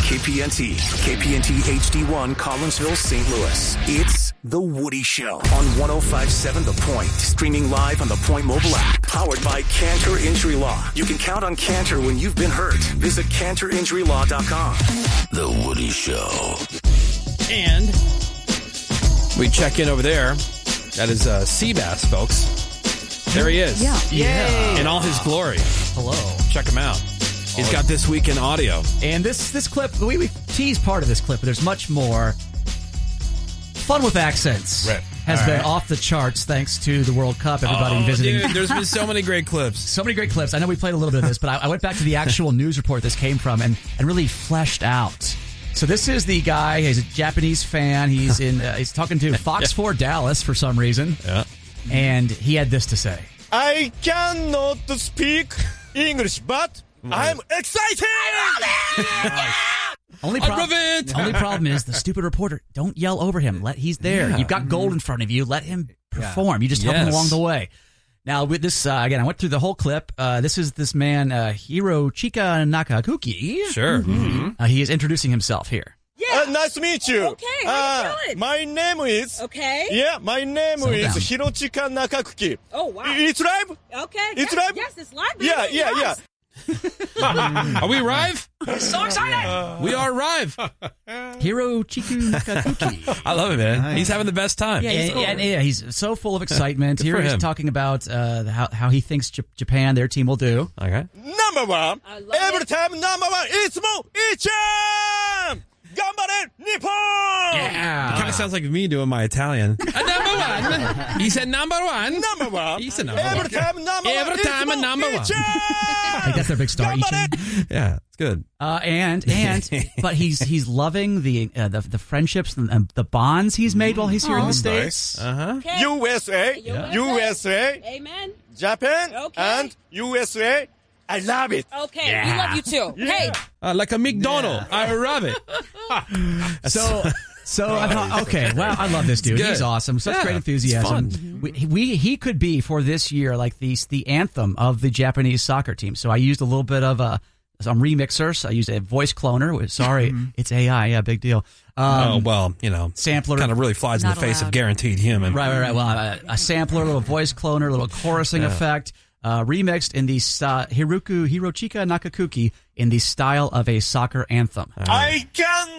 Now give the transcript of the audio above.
KPNT, KPNT HD1, Collinsville, St. Louis. It's The Woody Show on 105.7 The Point. Streaming live on the Point mobile app. Powered by Cantor Injury Law. You can count on Cantor when you've been hurt. Visit CantorInjuryLaw.com. The Woody Show. And we check in over there. That is Seabass, folks. There he is. Yeah. In all his glory. Hello. Check him out. He's got This Week in Audio. And this clip, we teased part of this clip, but there's much more. Fun with Accents has been off the charts thanks to the World Cup. Everybody visiting. Dude, there's been so many great clips. So many great clips. I know we played a little bit of this, but I went back to the actual news report this came from and really fleshed out. So this is the guy. He's a Japanese fan. He's he's talking to Fox 4 Dallas for some reason. Yeah. And he had this to say. I cannot speak English, but I'm excited! Only problem is the stupid reporter. Don't yell over him. He's there. Yeah. You've got gold in front of you. Let him perform. You just help him along the way. Now, with this, again, I went through the whole clip. This is this man, Hirochika Nakakuki. Sure. Mm-hmm. He is introducing himself here. Yeah. Nice to meet you. Okay, how you doing? My name is... Okay. Yeah, my name Settle is down. Hirochika Nakakuki. Oh, wow. It's live? Okay. It's yes, live? Yes, it's live. Baby. Yeah. Are we Rive? So excited. We are Rive. Hirochika Nakakuki. I love it, man. Nice. He's having the best time. Yeah, he's so full of excitement. Here he's him. talking about how he thinks Japan, their team, will do. Okay. Number one. I love Every it. time number one. Itsumo Ichan! Ganbare Nippon! Yeah. Kind of sounds like me doing my Italian. Number one. He said number one. Number one. He said number Every one. time number one. Every time a Itsumo number one. Ichan! I think that's their big star, Ichan. Yeah, it's good. But he's loving the friendships and the bonds he's made while he's here in the States. Uh-huh. Okay. USA, Amen. Japan, Okay. and USA. I love it. Okay. We love you too. Hey. Like a McDonald. I love it. So I thought, okay, well, I love this dude. Good. He's awesome. Such Yeah, great it's enthusiasm. fun. He could be for this year like the anthem of the Japanese soccer team. So I used a little bit of some remixers. I used a voice cloner. Sorry, it's AI. Yeah, big deal. Sampler kind of really flies in the face of guaranteed human. Right. Well, a sampler, a little voice cloner, a little chorusing effect. Remixed in the Hirochika Nakakuki in the style of a soccer anthem. I can